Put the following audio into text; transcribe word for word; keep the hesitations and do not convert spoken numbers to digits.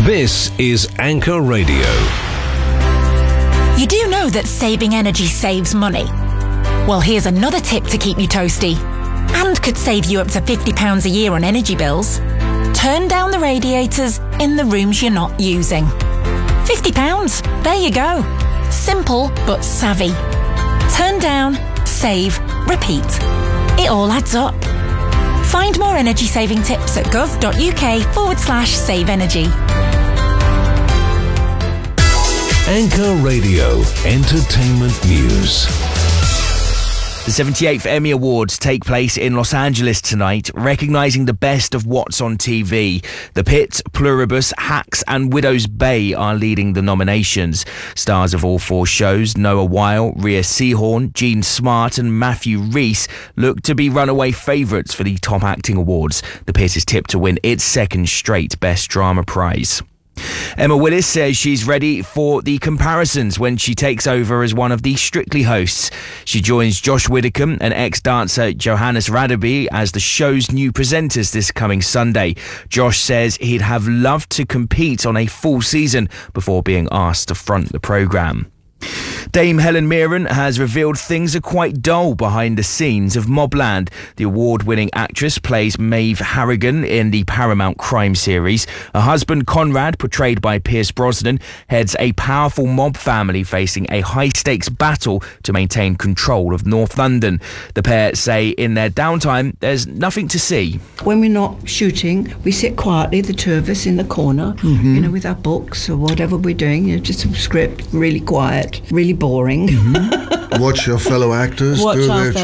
This is Anchor Radio. You do know that saving energy saves money? Well, here's another tip to keep you toasty, and could save you up to fifty pounds a year on energy bills. Turn down the radiators in the rooms you're not using. fifty pounds. There you go. Simple but savvy. Turn down, save, repeat. It all adds up. Find more energy saving tips at gov.uk forward slash save energy. Anchor Radio Entertainment News. The seventy-eighth Emmy Awards take place in Los Angeles tonight, recognising the best of what's on T V. The Pit, Pluribus, Hacks and Widow's Bay are leading the nominations. Stars of all four shows, Noah Weil, Rhea Seehorn, Gene Smart and Matthew Rhys, look to be runaway favourites for the Top Acting Awards. The Pit is tipped to win its second straight Best Drama prize. Emma Willis says she's ready for the comparisons when she takes over as one of the Strictly hosts. She joins Josh Widdicombe and ex-dancer Johannes Radaby as the show's new presenters this coming Sunday. Josh says he'd have loved to compete on a full season before being asked to front the programme. Dame Helen Mirren has revealed things are quite dull behind the scenes of Mobland. The award-winning actress plays Maeve Harrigan in the Paramount crime series. Her husband Conrad, portrayed by Pierce Brosnan, heads a powerful mob family facing a high-stakes battle to maintain control of North London. The pair say in their downtime there's nothing to see. When we're not shooting, we sit quietly, the two of us in the corner, mm-hmm. you know, with our books or whatever we're doing, you know, just a script, really quiet, really boring. Mm-hmm. Watch your fellow actors Watch do their